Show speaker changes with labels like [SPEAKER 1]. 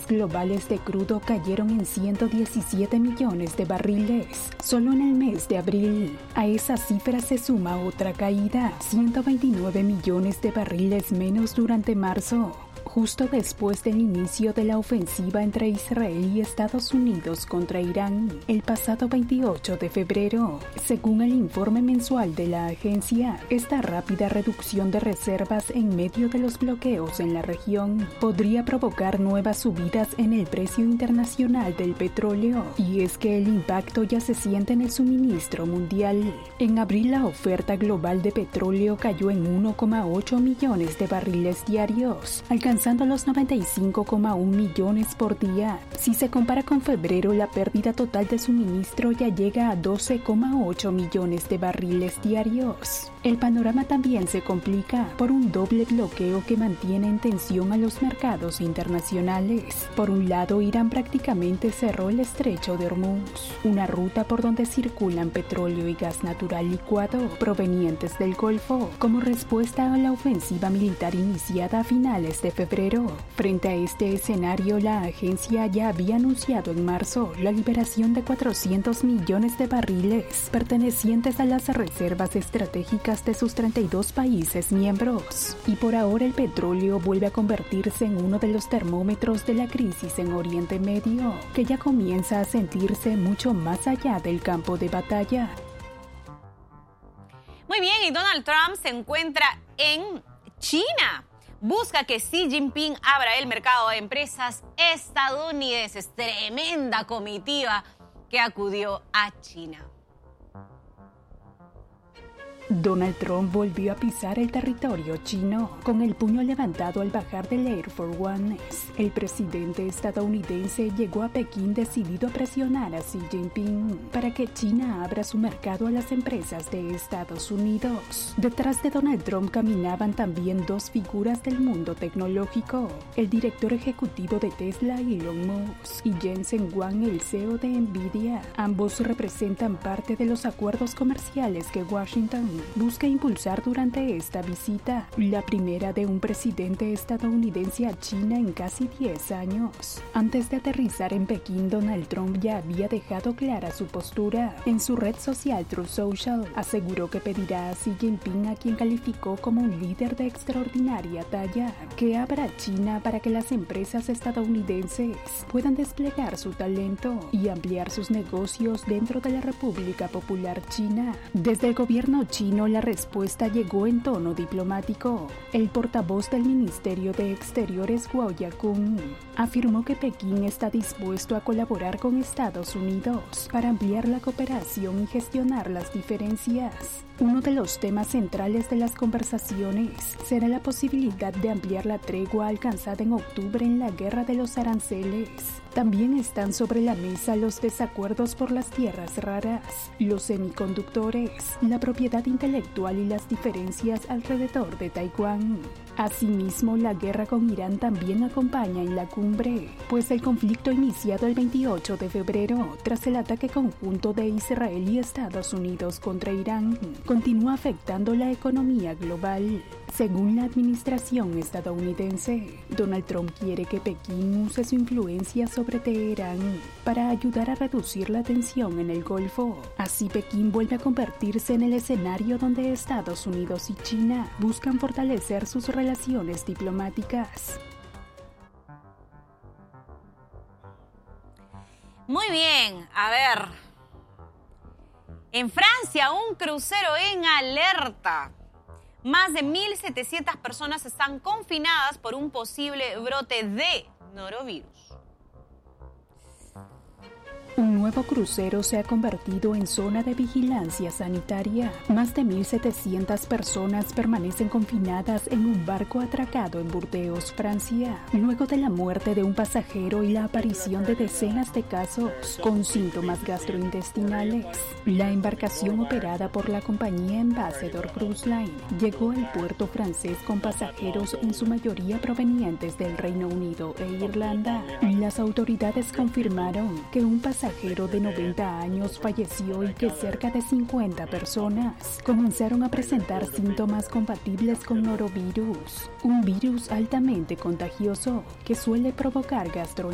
[SPEAKER 1] reservas globales de crudo cayeron en 117 millones de barriles solo en el mes de abril. A esa cifra se suma otra caída, 129 millones de barriles menos durante marzo, justo después del inicio de la ofensiva entre Israel y Estados Unidos contra Irán el pasado 28 de febrero. Según el informe mensual de la agencia, esta rápida reducción de reservas en medio de los bloqueos en la región podría provocar nuevas subidas en el precio internacional del petróleo, y es que el impacto ya se siente en el suministro mundial. En abril la oferta global de petróleo cayó en 1,8 millones de barriles diarios, alcanzando los 95,1 millones por día. Si se compara con febrero, la pérdida total de suministro ya llega a 12,8 millones de barriles diarios. El panorama también se complica por un doble bloqueo que mantiene en tensión a los mercados internacionales. Por un lado, Irán prácticamente cerró el estrecho de Hormuz, una ruta por donde circulan petróleo y gas natural licuado provenientes del Golfo, como respuesta a la ofensiva militar iniciada a finales de febrero. Frente a este escenario, la agencia ya había anunciado en marzo la liberación de 400 millones de barriles pertenecientes a las reservas estratégicas de sus 32 países miembros. Y por ahora el petróleo vuelve a convertirse en uno de los termómetros de la crisis en Oriente Medio, que ya comienza a sentirse mucho más allá del campo de batalla.
[SPEAKER 2] Muy bien, y Donald Trump se encuentra en China. Busca que Xi Jinping abra el mercado a empresas estadounidenses. Tremenda comitiva que acudió a China.
[SPEAKER 1] Donald Trump volvió a pisar el territorio chino con el puño levantado al bajar del Air Force One. El presidente estadounidense llegó a Pekín decidido a presionar a Xi Jinping para que China abra su mercado a las empresas de Estados Unidos. Detrás de Donald Trump caminaban también dos figuras del mundo tecnológico: el director ejecutivo de Tesla, Elon Musk, y Jensen Huang, el CEO de Nvidia. Ambos representan parte de los acuerdos comerciales que Washington busca impulsar durante esta visita, la primera de un presidente estadounidense a China en casi 10 años. Antes de aterrizar en Pekín, Donald Trump ya había dejado clara su postura. En su red social Truth Social, aseguró que pedirá a Xi Jinping, a quien calificó como un líder de extraordinaria talla, que abra China para que las empresas estadounidenses puedan desplegar su talento y ampliar sus negocios dentro de la República Popular China. Desde el gobierno chino, la respuesta llegó en tono diplomático. El portavoz del Ministerio de Exteriores, Guo Yakun, afirmó que Pekín está dispuesto a colaborar con Estados Unidos para ampliar la cooperación y gestionar las diferencias. Uno de los temas centrales de las conversaciones será la posibilidad de ampliar la tregua alcanzada en octubre en la guerra de los aranceles. También están sobre la mesa los desacuerdos por las tierras raras, los semiconductores, la propiedad intelectual y las diferencias alrededor de Taiwán. Asimismo, la guerra con Irán también acompaña en la cumbre, pues el conflicto iniciado el 28 de febrero, tras el ataque conjunto de Israel y Estados Unidos contra Irán, continúa afectando la economía global. Según la administración estadounidense, Donald Trump quiere que Pekín use su influencia sobre Teherán para ayudar a reducir la tensión en el Golfo. Así, Pekín vuelve a convertirse en el escenario donde Estados Unidos y China buscan fortalecer sus relaciones diplomáticas.
[SPEAKER 2] Muy bien, a ver. En Francia, un crucero en alerta. Más de 1.700 personas están confinadas por un posible brote de norovirus.
[SPEAKER 1] Un nuevo crucero se ha convertido en zona de vigilancia sanitaria. Más de 1.700 personas permanecen confinadas en un barco atracado en Burdeos, Francia, luego de la muerte de un pasajero y la aparición de decenas de casos con síntomas gastrointestinales. La embarcación, operada por la compañía Ambassador Cruise Line, llegó al puerto francés con pasajeros en su mayoría provenientes del Reino Unido e Irlanda. Las autoridades confirmaron que un pasajero de 90 años falleció y que cerca de 50 personas comenzaron a presentar síntomas compatibles con norovirus, un virus altamente contagioso que suele provocar gastroenteritis.